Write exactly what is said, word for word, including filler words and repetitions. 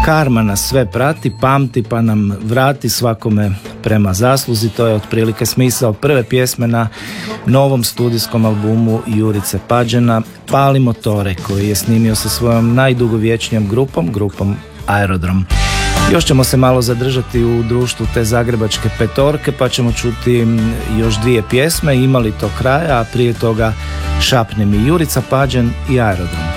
Karma nas sve prati, pamti pa nam vrati svakome prema zasluzi. To je otprilike smisao prve pjesme na novom studijskom albumu Jurice Pađena, Pali motore, koji je snimio sa svojom najdugovječnijom grupom, grupom Aerodrom. Još ćemo se malo zadržati u društvu te zagrebačke petorke, pa ćemo čuti još dvije pjesme, Ima li to kraja, a prije toga Šapne mi, Jurica Pađen i Aerodrom.